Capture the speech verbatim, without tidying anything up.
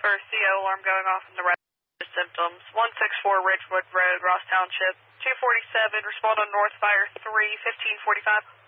for C O alarm going off in the right symptoms. one sixty-four Ridgewood Road, Ross Township. two forty-seven, respond on North Fire three, fifteen forty-five.